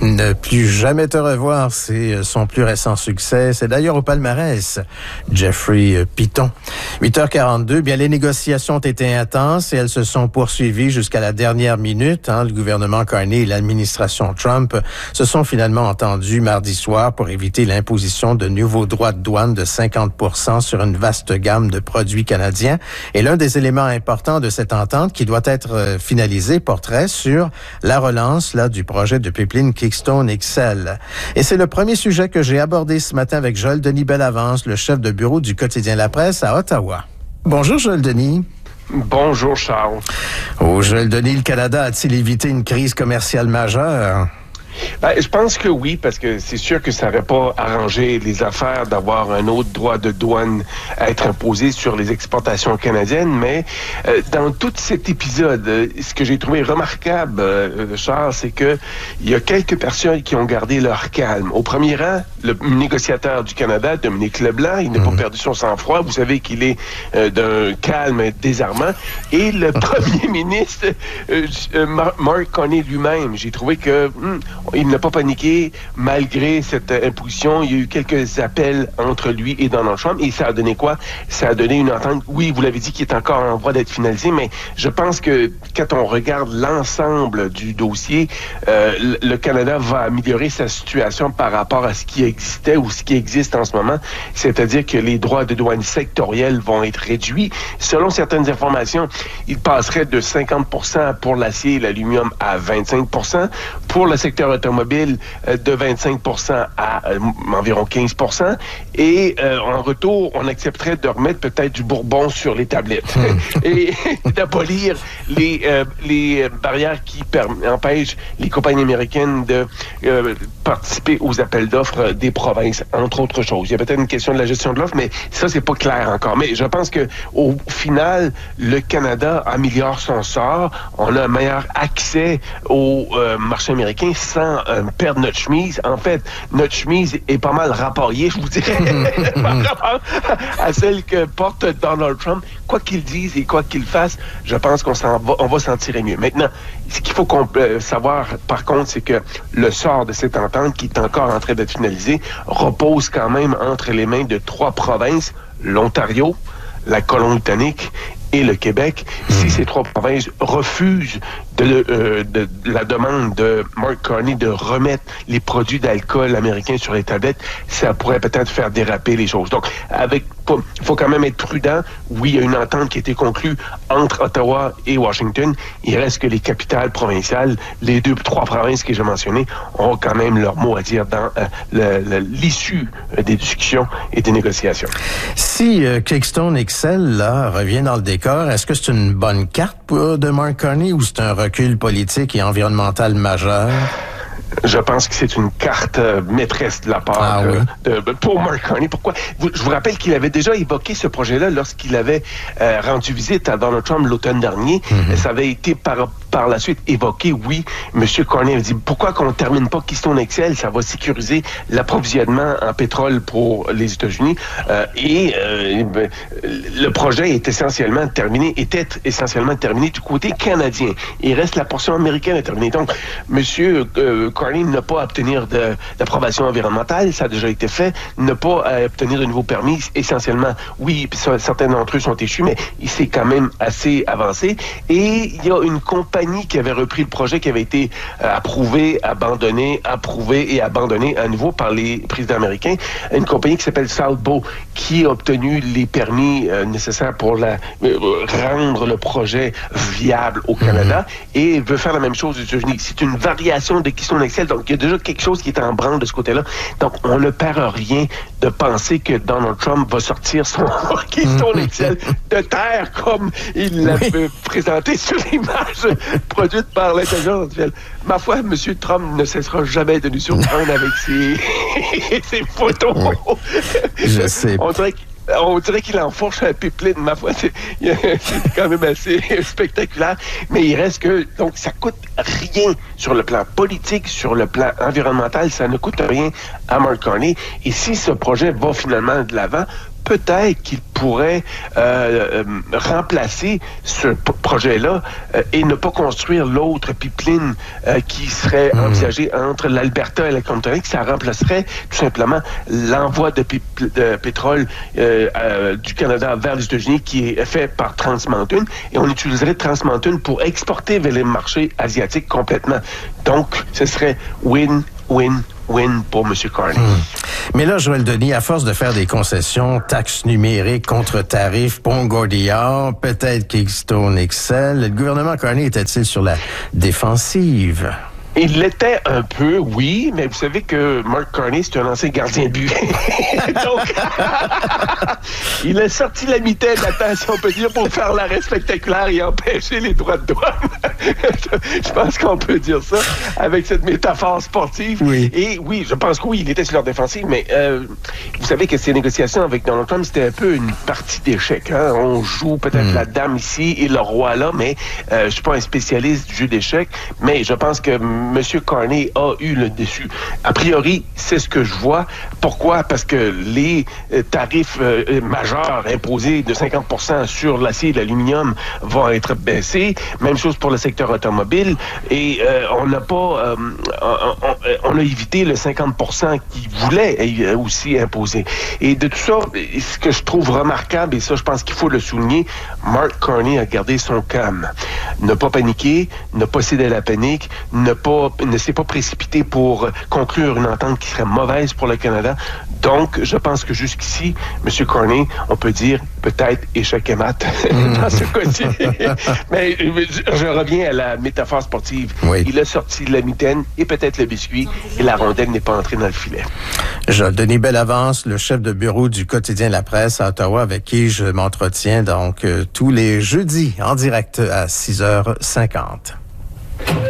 Ne plus jamais te revoir, c'est son plus récent succès. C'est d'ailleurs au palmarès, Jeffrey Piton. 8h42, bien les négociations ont été intenses et elles se sont poursuivies jusqu'à la dernière minute. Le gouvernement Carney et l'administration Trump se sont finalement entendus mardi soir pour éviter l'imposition de nouveaux droits de douane de 50% sur une vaste gamme de produits canadiens. Et l'un des éléments importants de cette entente qui doit être finalisé porterait sur la relance du projet de pipeline Keystone XL. Et c'est le premier sujet que j'ai abordé ce matin avec Joël Denis Bellavance, le chef de bureau du quotidien La Presse à Ottawa. Bonjour Joël Denis. Bonjour Charles. Oh Joël Denis, le Canada a-t-il évité une crise commerciale majeure? Je pense que oui, parce que c'est sûr que ça n'aurait pas arrangé les affaires d'avoir un autre droit de douane à être imposé sur les exportations canadiennes, mais dans tout cet épisode, ce que j'ai trouvé remarquable, Charles, c'est que il y a quelques personnes qui ont gardé leur calme. Au premier rang, le négociateur du Canada, Dominique Leblanc, il n'a pas perdu son sang-froid. Vous savez qu'il est d'un calme désarmant. Et le premier ministre, Mark Carney lui-même, j'ai trouvé que il n'a pas paniqué malgré cette imposition. Il y a eu quelques appels entre lui et Donald Trump. Et ça a donné quoi? Ça a donné une entente, oui, vous l'avez dit, qui est encore en voie d'être finalisée, mais je pense que quand on regarde l'ensemble du dossier, le Canada va améliorer sa situation par rapport à ce qui existait ou ce qui existe en ce moment. C'est-à-dire que les droits de douane sectoriels vont être réduits. Selon certaines informations, ils passeraient de 50% pour l'acier et l'aluminium à 25%. Pour le secteur automobile, de 25% à environ 15%. Et en retour, on accepterait de remettre peut-être du bourbon sur les tablettes et d'abolir les barrières qui empêchent les compagnies américaines de participer aux appels d'offres des provinces, entre autres choses. Il y a peut-être une question de la gestion de l'offre, mais ça, c'est pas clair encore. Mais je pense que au final, le Canada améliore son sort. On a un meilleur accès au marché américain sans perdre notre chemise. En fait, notre chemise est pas mal rapaillée, je vous dirais, par rapport à celle que porte Donald Trump. Quoi qu'il dise et quoi qu'il fasse, je pense qu'on va s'en tirer mieux. Maintenant, ce qu'il faut savoir, par contre, c'est que le sort de cette entente, qui est encore en train d'être finalisée, repose quand même entre les mains de 3 provinces, l'Ontario, la Colombie-Britannique et le Québec. Si ces 3 provinces refusent de la demande de Mark Carney de remettre les produits d'alcool américains sur les tablettes, ça pourrait peut-être faire déraper les choses. Donc, il faut quand même être prudent. Oui, il y a une entente qui a été conclue entre Ottawa et Washington. Il reste que les capitales provinciales, les 3 provinces que j'ai mentionnées, ont quand même leur mot à dire dans l'issue des discussions et des négociations. Si Keystone XL revient dans le décor, est-ce que c'est une bonne carte de Mark Carney ou c'est un recul politique et environnemental majeur? Je pense que c'est une carte maîtresse de la part pour Mark Carney. Pourquoi? Je vous rappelle qu'il avait déjà évoqué ce projet-là lorsqu'il avait rendu visite à Donald Trump l'automne dernier. Ça avait été par la suite évoqué, oui. M. Carney a dit, pourquoi qu'on ne termine pas Keystone XL? Ça va sécuriser l'approvisionnement en pétrole pour les États-Unis. Le projet était essentiellement terminé du côté canadien. Il reste la portion américaine à terminer. Donc, M. Carney n'a pas à obtenir d'approbation environnementale, ça a déjà été fait, n'a pas à obtenir de nouveaux permis, essentiellement, oui, certains d'entre eux sont échus, mais il s'est quand même assez avancé. Et il y a une compagnie qui avait repris le projet, qui avait été approuvé et abandonné à nouveau par les présidents américains, une compagnie qui s'appelle Southbow, qui a obtenu les permis nécessaires pour rendre le projet viable au Canada et veut faire la même chose aux États-Unis. C'est une variation de Keystone XL, donc il y a déjà quelque chose qui est en branle de ce côté-là. Donc, on ne perd rien de penser que Donald Trump va sortir son Keystone XL de terre comme il l'avait présenté sur l'image produite par l'intelligence artificielle. Ma foi, M. Trump ne cessera jamais de nous surprendre avec ses photos. Oui. Je sais. On dirait qu'il enfourche un pipeline, ma foi. C'est quand même assez spectaculaire. Mais il reste que, donc, ça coûte rien sur le plan politique, sur le plan environnemental. Ça ne coûte rien à Mark Carney. Et si ce projet va finalement de l'avant, peut-être qu'il pourrait remplacer ce projet-là et ne pas construire l'autre pipeline qui serait envisagé entre l'Alberta et la Colombie-Britannique. Ça remplacerait tout simplement l'envoi de pétrole du Canada vers les États-Unis qui est fait par Trans Mountain, et on utiliserait Trans Mountain pour exporter vers les marchés asiatiques complètement. Donc, ce serait win-win-win pour M. Carney. Mais là, Joël Denis, à force de faire des concessions, taxes numériques, contre-tarifs, Pont-Gordillard, peut-être Keystone XL, le gouvernement Carney était-il sur la défensive? Il l'était un peu, oui, mais vous savez que Mark Carney, c'est un ancien gardien de but. Donc, il a sorti la mitaine, si on peut dire, pour faire l'arrêt spectaculaire et empêcher les droits de douane. Je pense qu'on peut dire ça avec cette métaphore sportive. Oui. Et oui, je pense que oui, il était sur leur défensive, mais vous savez que ces négociations avec Donald Trump, c'était un peu une partie d'échecs. Hein? On joue peut-être la dame ici et le roi là, mais je suis pas un spécialiste du jeu d'échecs, mais je pense que M. Carney a eu le dessus. A priori, c'est ce que je vois. Pourquoi? Parce que les tarifs majeurs imposés de 50% sur l'acier et l'aluminium vont être baissés. Même chose pour le secteur automobile. Et on n'a pas... on a évité le 50% qu'il voulait aussi imposer. Et de tout ça, ce que je trouve remarquable, et ça, je pense qu'il faut le souligner, Mark Carney a gardé son calme. Ne pas paniquer, ne pas céder à la panique, ne s'est pas précipité pour conclure une entente qui serait mauvaise pour le Canada. Donc, je pense que jusqu'ici, M. Carney, on peut dire peut-être échec et mat dans ce cas-ci. Mais je reviens à la métaphore sportive. Oui. Il a sorti la mitaine et peut-être le biscuit et la rondelle n'est pas entrée dans le filet. Denis Bellavance, le chef de bureau du quotidien La Presse à Ottawa, avec qui je m'entretiens donc tous les jeudis en direct à 6h50.